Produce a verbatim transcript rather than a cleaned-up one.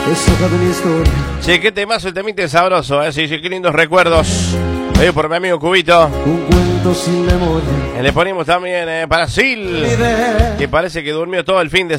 es hoja de mi historia. Che, qué temazo, el temite sabroso, ¿eh? Sí, sí, qué lindos recuerdos. Oye, por mi amigo Cubito. Un cuento sin memoria. Le ponemos también, ¿eh? Para Sil, que parece que durmió todo el fin de